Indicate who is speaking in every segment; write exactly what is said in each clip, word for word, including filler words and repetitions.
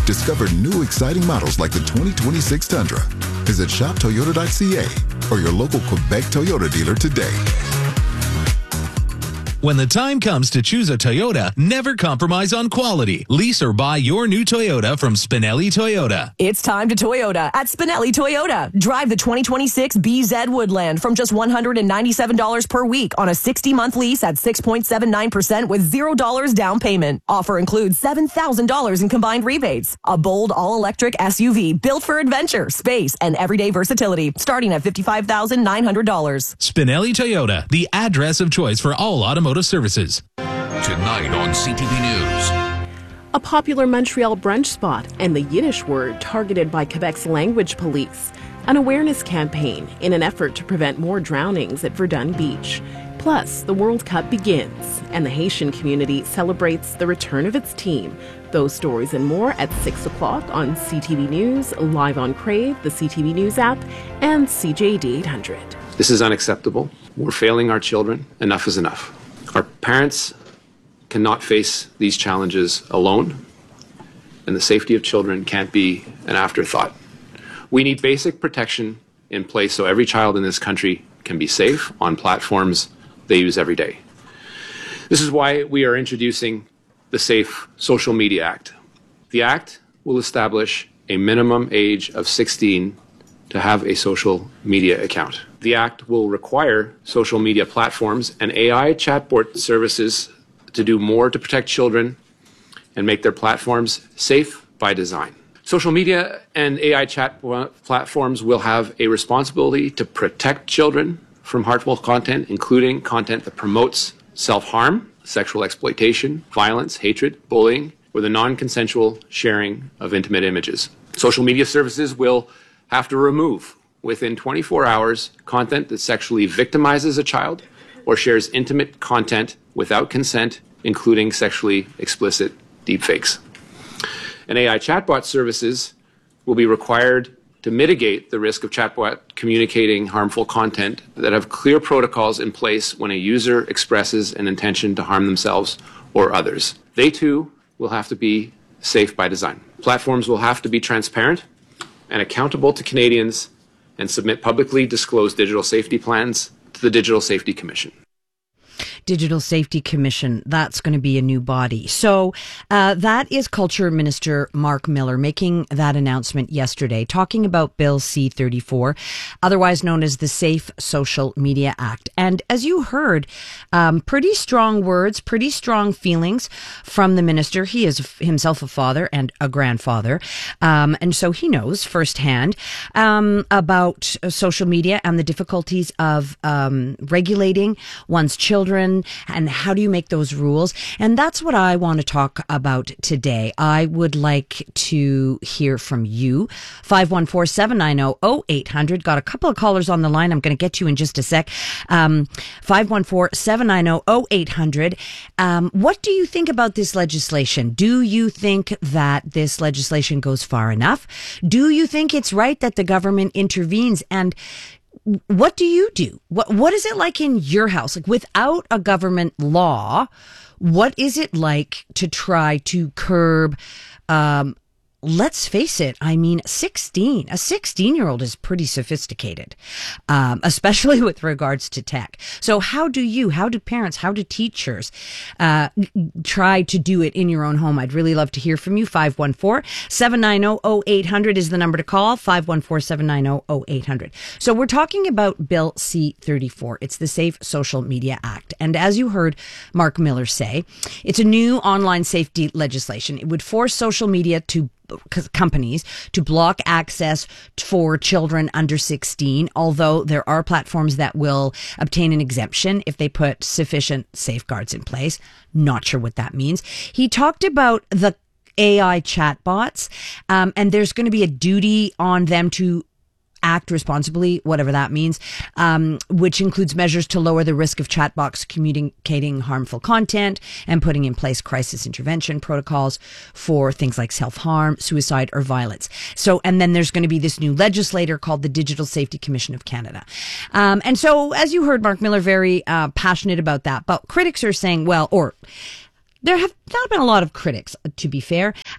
Speaker 1: Discover new exciting models like the twenty twenty-six Tundra. Visit shop toyota dot c a or your local Quebec Toyota dealer today.
Speaker 2: When the time comes to choose a Toyota, never compromise on quality. Lease or buy your new Toyota from Spinelli Toyota.
Speaker 3: It's time to Toyota at Spinelli Toyota. Drive the twenty twenty-six B Z Woodland from just one hundred ninety-seven dollars per week on a sixty-month lease at six point seven nine percent with zero dollars down payment. Offer includes seven thousand dollars in combined rebates. A bold all-electric S U V built for adventure, space, and everyday versatility, starting at fifty-five thousand nine hundred dollars.
Speaker 2: Spinelli Toyota, the address of choice for all automotive services.
Speaker 4: Tonight on C T V News.
Speaker 5: A popular Montreal brunch spot and the Yiddish word targeted by Quebec's language police. An awareness campaign in an effort to prevent more drownings at Verdun Beach. Plus, the World Cup begins and the Haitian community celebrates the return of its team. Those stories and more at six o'clock on C T V News, live on Crave, the C T V News app, and C J D eight hundred.
Speaker 6: This is unacceptable. We're failing our children. Enough is enough. Our parents cannot face these challenges alone, and the safety of children can't be an afterthought. We need basic protection in place so every child in this country can be safe on platforms they use every day. This is why we are introducing the Safe Social Media Act. The Act will establish a minimum age of sixteen to have a social media account. The Act will require social media platforms and A I chatbot services to do more to protect children and make their platforms safe by design. Social media and A I chat platforms will have a responsibility to protect children from harmful content, including content that promotes self-harm, sexual exploitation, violence, hatred, bullying, or the non-consensual sharing of intimate images. Social media services will have to remove within twenty-four hours content that sexually victimizes a child or shares intimate content without consent, including sexually explicit deepfakes. And A I chatbot services will be required to mitigate the risk of chatbot communicating harmful content that have clear protocols in place when a user expresses an intention to harm themselves or others. They too will have to be safe by design. Platforms will have to be transparent and accountable to Canadians and submit publicly disclosed digital safety plans to the Digital Safety Commission.
Speaker 7: Digital Safety Commission, that's going to be a new body. So uh, that is Culture Minister Mark Miller making that announcement yesterday, talking about Bill C thirty-four, otherwise known as the Safe Social Media Act. And as you heard, um, pretty strong words, pretty strong feelings from the minister. He is himself a father and a grandfather. Um, and so he knows firsthand um, about social media and the difficulties of um, regulating one's children. And how do you make those rules? And that's what I want to talk about today. I would like to hear from you. five one four, seven nine zero, zero eight hundred. Got a couple of callers on the line. I'm going to get you in just a sec. Um, five one four, seven nine zero, zero eight hundred. Um, what do you think about this legislation? Do you think that this legislation goes far enough? Do you think it's right that the government intervenes? And what do you do? What What is it like in your house? Like without a government law, what is it like to try to curb, um, let's face it, I mean, sixteen, a sixteen-year-old is pretty sophisticated, um, especially with regards to tech. So how do you, how do parents, how do teachers uh, try to do it in your own home? I'd really love to hear from you. five one four, seven nine zero, zero eight hundred is the number to call. five one four, seven nine zero, zero eight hundred. So we're talking about Bill C thirty-four. It's the Safe Social Media Act. And as you heard Mark Miller say, it's a new online safety legislation. It would force social media to companies to block access for children under sixteen, although there are platforms that will obtain an exemption if they put sufficient safeguards in place. Not sure what that means. He talked about the A I chatbots, um, and there's going to be a duty on them to act responsibly, whatever that means, um, which includes measures to lower the risk of chatbots communicating harmful content and putting in place crisis intervention protocols for things like self-harm, suicide, or violence. So, and then there's going to be this new legislator called the Digital Safety Commission of Canada. Um, and so, as you heard, Mark Miller, very uh, passionate about that. But critics are saying, well, or there have not been a lot of critics, to be fair.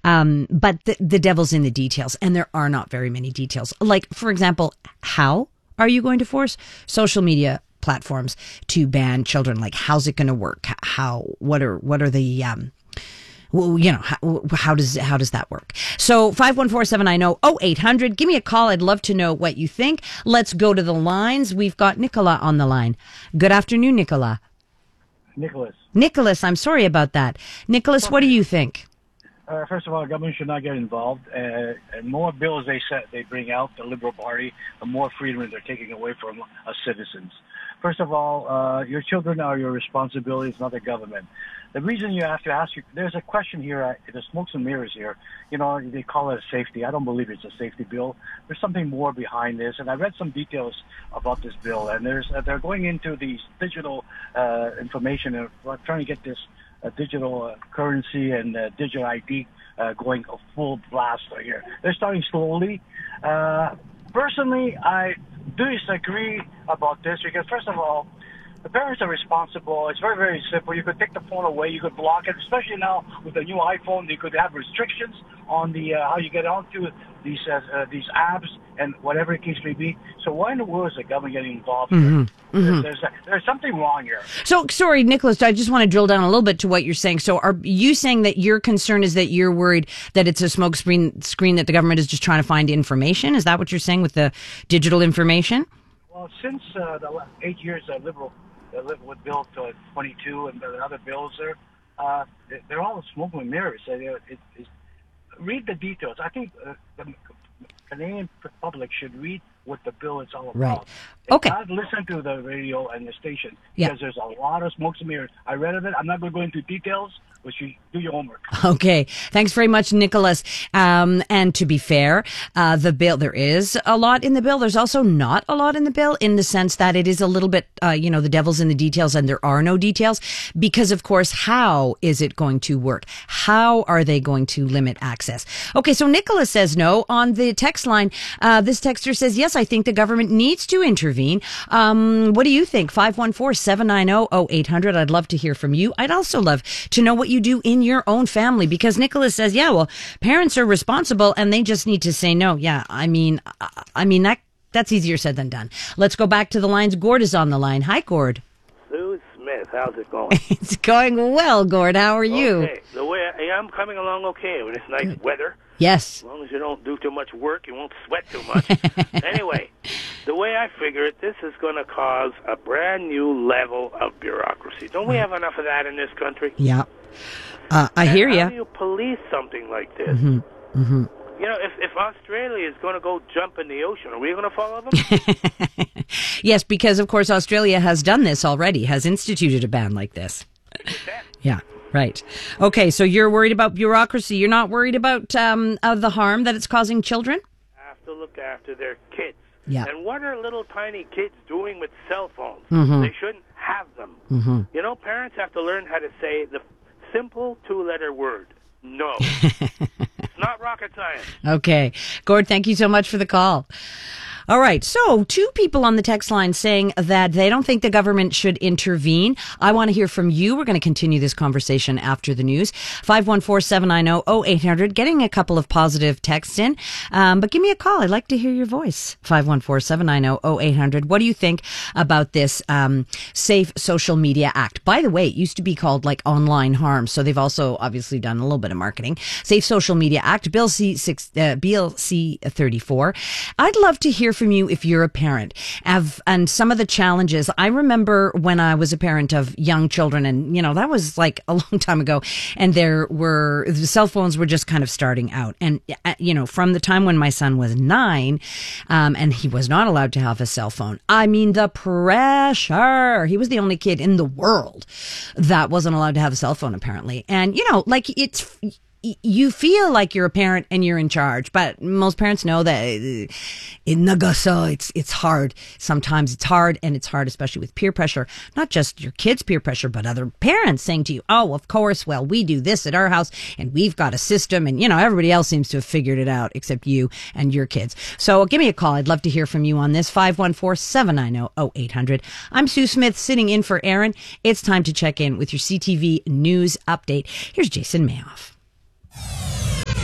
Speaker 7: Um, but the, the devil's in the details, and there are not very many details. Like, for example, how are you going to force social media platforms to ban children? Like, how's it going to work? How, what are, what are the, um, well, you know, how, how does how does that work? So five one four seven nine zero oh eight hundred. Give me a call. I'd love to know what you think. Let's go to the lines. We've got Nicola on the line. Good afternoon, Nicola.
Speaker 8: Nicholas.
Speaker 7: Nicholas, I'm sorry about that. Nicholas, what do you think?
Speaker 8: Uh, first of all, the government should not get involved. Uh, and more bills they set, they bring out, the Liberal Party, the more freedom they're taking away from us citizens. First of all, uh, your children are your responsibility. It's not the government. The reason you have to ask, you, there's a question here, uh, the smokes and mirrors here. You know, they call it a safety. I don't believe it's a safety bill. There's something more behind this, and I read some details about this bill, and there's uh, they're going into these digital uh, information and trying to get this uh, digital uh, currency and uh, digital I D uh, going a full blast here. They're starting slowly. Uh, personally, I do disagree about this because, first of all, the parents are responsible. It's very, very simple. You could take the phone away. You could block it, especially now with the new iPhone. You could have restrictions on the uh, how you get onto these uh, uh, these apps and whatever the case may be. So why in the world is the government getting involved here?
Speaker 7: Mm-hmm. Mm-hmm.
Speaker 8: There's, there's, a, there's something wrong here.
Speaker 7: So, sorry, Nicholas, I just want to drill down a little bit to what you're saying. So are you saying that your concern is that you're worried that it's a smoke screen, screen that the government is just trying to find information? Is that what you're saying with the digital information?
Speaker 8: Well, since uh, the last eight years, uh, Liberal with Bill twenty-two and the other bills there, uh, they're all smoke and mirrors. So it, it, it, read the details. I think uh, the Canadian public should read what the bill is all about.
Speaker 7: Right. Okay.
Speaker 8: Not listen to the radio and the station
Speaker 7: Yeah.
Speaker 8: because there's a lot of smokes and mirrors. I read of it. I'm not going to go into details, but you do your homework.
Speaker 7: Okay. Thanks very much, Nicholas. Um, and to be fair, uh, the bill, there is a lot in the bill. There's also not a lot in the bill in the sense that it is a little bit, uh, you know, the devil's in the details and there are no details because, of course, how is it going to work? How are they going to limit access? Okay. So Nicholas says no. On the text line, uh, this texter says, yes, I think the government needs to intervene. Um, what do you think? five one four, seven nine zero, oh eight hundred. I'd love to hear from you. I'd also love to know what you do in your own family because Nicholas says, yeah, well, parents are responsible and they just need to say no. Yeah, I mean, I mean, that that's easier said than done. Let's go back to the lines. Gord is on the line. Hi, Gord.
Speaker 9: Sue Smith, how's it going?
Speaker 7: It's going well, Gord. How are you?
Speaker 9: Okay, the way I, I'm coming along okay with this nice weather.
Speaker 7: Yes.
Speaker 9: As long as you don't do too much work, you won't sweat too much. Anyway, the way I figure it, this is going to cause a brand new level of bureaucracy. Don't we have enough of that in this country?
Speaker 7: Yeah. Uh, I
Speaker 9: and
Speaker 7: hear
Speaker 9: how
Speaker 7: you.
Speaker 9: do you police something like this?
Speaker 7: Mm-hmm. Mm-hmm.
Speaker 9: You know, if, if Australia is going to go jump in the ocean, are we going to follow them?
Speaker 7: Yes, because, of course, Australia has done this already, has instituted a ban like this. Yeah. Right. Okay, so you're worried about bureaucracy. You're not worried about um, uh, the harm that it's causing children?
Speaker 9: Have to look after their kids.
Speaker 7: Yeah.
Speaker 9: And what are little tiny kids doing with cell phones?
Speaker 7: Mm-hmm.
Speaker 9: They shouldn't have them.
Speaker 7: Mm-hmm.
Speaker 9: You know, parents have to learn how to say the simple two-letter word, no. It's not rocket science.
Speaker 7: Okay. Gord, thank you so much for the call. All right. So two people on the text line saying that they don't think the government should intervene. I want to hear from you. We're going to continue this conversation after the news. five one four, seven nine zero, oh eight hundred. Getting a couple of positive texts in. Um, but give me a call. I'd like to hear your voice. five one four, seven nine zero, oh eight hundred. What do you think about this um, Safe Social Media Act? By the way, it used to be called like Online Harm. So they've also obviously done a little bit of marketing. Safe Social Media Act, Bill C six, uh, Bill C thirty-four. I'd love to hear from you if you're a parent of, and some of the challenges. I remember when I was a parent of young children, and you know that was like a long time ago, and there were the cell phones were just kind of starting out, and uh, you know from the time when my son was nine, um, and he was not allowed to have a cell phone. I mean the pressure. He was the only kid in the world that wasn't allowed to have a cell phone apparently, and you know like it's. You feel like you're a parent and you're in charge, but most parents know that in Nagasa, it's it's hard. Sometimes it's hard, and it's hard, especially with peer pressure. Not just your kids' peer pressure, but other parents saying to you, "Oh, of course, well, we do this at our house, and we've got a system, and you know everybody else seems to have figured it out except you and your kids." So give me a call. I'd love to hear from you on this. five one four, seven nine zero, oh eight hundred. I'm Sue Smith, sitting in for Aaron. It's time to check in with your C T V news update. Here's Jason Mayoff.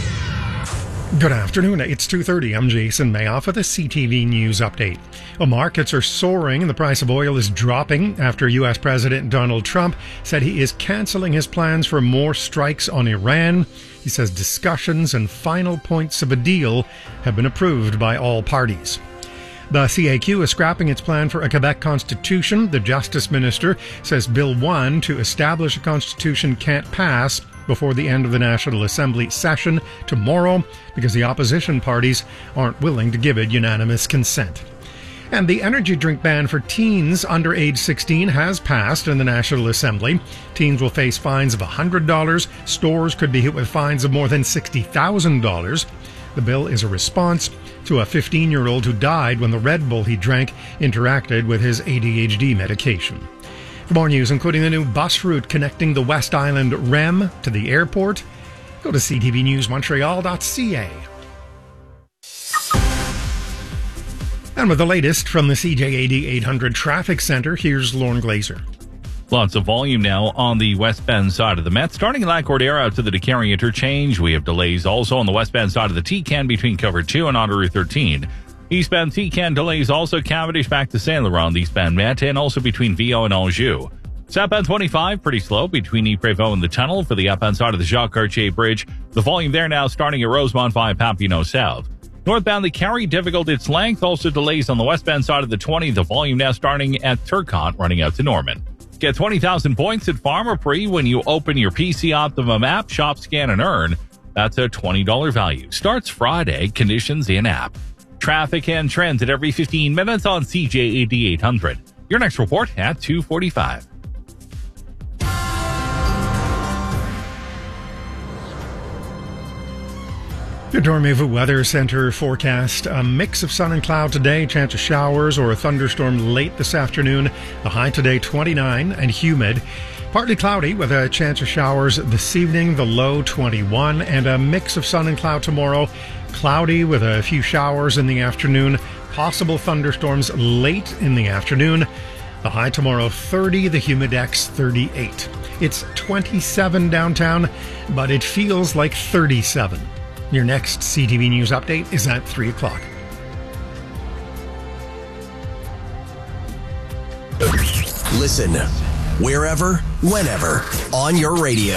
Speaker 10: Good afternoon. It's two thirty. I'm Jason Mayoff with a C T V News update. Well, markets are soaring and the price of oil is dropping after U S President Donald Trump said he is canceling his plans for more strikes on Iran. He says discussions and final points of a deal have been approved by all parties. The C A Q is scrapping its plan for a Quebec constitution. The Justice Minister says Bill one to establish a constitution can't pass before the end of the National Assembly session tomorrow because the opposition parties aren't willing to give it unanimous consent. And the energy drink ban for teens under age sixteen has passed in the National Assembly. Teens will face fines of one hundred dollars. Stores could be hit with fines of more than sixty thousand dollars. The bill is a response to a fifteen-year-old who died when the Red Bull he drank interacted with his A D H D medication. For more news, including the new bus route connecting the West Island R E M to the airport, go to c t v news montreal dot c a. And with the latest from the C J A D eight hundred Traffic Center, here's Lorne Glazer.
Speaker 11: Lots of volume now on the westbound side of the Met. Starting in La Cordera out to the DeCarry interchange, we have delays also on the westbound side of the T-Can between Cover two and onto Route thirteen. Eastbound T-Can delays also Cavendish back to Saint Laurent on the eastbound Met and also between Viau and Anjou. Southbound twenty-five, pretty slow between Ypres-Vaud and the tunnel for the upbound side of the Jacques-Cartier Bridge. The volume there now starting at Rosemont via Papineau South. Northbound the Carry difficult its length, also delays on the westbound side of the twenty. The volume now starting at Turcotte running out to Norman. Get twenty thousand points at Pharmaprix when you open your P C Optimum app, shop, scan, and earn. That's a twenty dollars value. Starts Friday. Conditions in app. Traffic and trends at every fifteen minutes on C J A D eight hundred. Your next report at two forty-five.
Speaker 10: Your Dormevu Weather Center forecast: a mix of sun and cloud today, chance of showers or a thunderstorm late this afternoon. The high today twenty-nine and humid. Partly cloudy with a chance of showers this evening, the low twenty-one, and a mix of sun and cloud tomorrow. Cloudy with a few showers in the afternoon, possible thunderstorms late in the afternoon. The high tomorrow thirty, the humidex thirty-eight. It's twenty-seven downtown, but it feels like thirty-seven. Your next C T V News update is at three o'clock.
Speaker 12: Listen wherever, whenever, on your radio.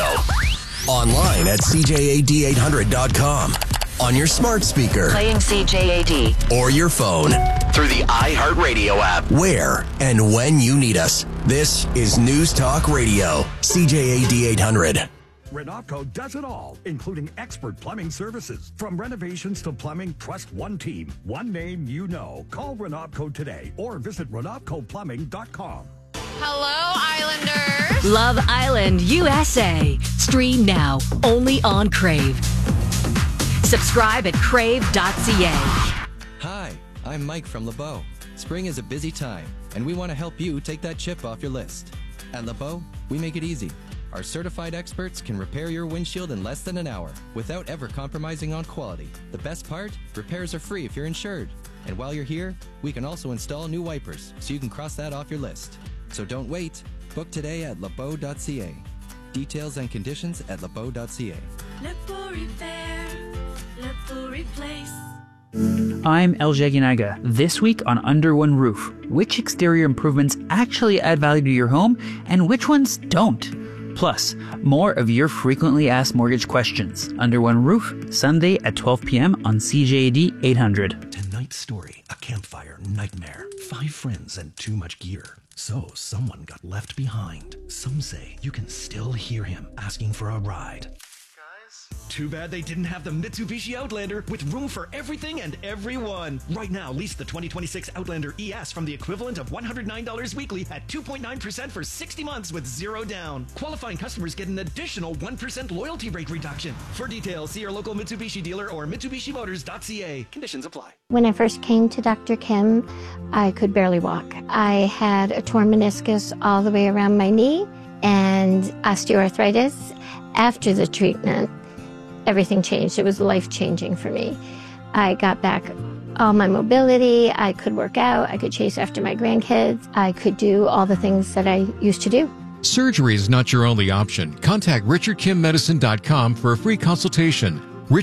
Speaker 12: Online at c j a d eight hundred dot com. On your smart speaker.
Speaker 13: Playing C J A D.
Speaker 12: Or your phone. Through the iHeartRadio app. Where and when you need us. This is News Talk Radio. C J A D eight hundred.
Speaker 14: Renopco does it all, including expert plumbing services. From renovations to plumbing, trust one team, one name you know. Call Renopco today or visit renopco plumbing dot com.
Speaker 15: Hello, Islanders.
Speaker 16: Love Island U S A. Stream now, only on Crave. Subscribe at crave dot c a.
Speaker 17: Hi, I'm Mike from LeBeau. Spring is a busy time, and we want to help you take that chip off your list. At LeBeau, we make it easy. Our certified experts can repair your windshield in less than an hour without ever compromising on quality. The best part? Repairs are free if you're insured. And while you're here, we can also install new wipers so you can cross that off your list. So don't wait. Book today at lebeau dot c a. Details and conditions at lebeau dot c a.
Speaker 18: LeBeau Repair, LeBeau Replace.
Speaker 19: I'm El Jaginaga. This week on Under One Roof, which exterior improvements actually add value to your home and which ones don't? Plus, more of your frequently asked mortgage questions. Under One Roof, Sunday at twelve p.m. on C J A D eight hundred.
Speaker 20: Tonight's story, a campfire nightmare. Five friends and too much gear. So someone got left behind. Some say you can still hear him asking for a ride. Too bad they didn't have the Mitsubishi Outlander with room for everything and everyone. Right now, lease the twenty twenty-six Outlander E S from the equivalent of one hundred nine dollars weekly at two point nine percent for sixty months with zero down. Qualifying customers get an additional one percent loyalty rate reduction. For details, see your local Mitsubishi dealer or mitsubishi motors dot c a. Conditions apply.
Speaker 21: When I first came to Doctor Kim, I could barely walk. I had a torn meniscus all the way around my knee and osteoarthritis. After the treatment, everything changed. It was life-changing for me. I got back all my mobility. I could work out. I could chase after my grandkids. I could do all the things that I used to do.
Speaker 22: Surgery is not your only option. Contact richard kim medicine dot com for a free consultation.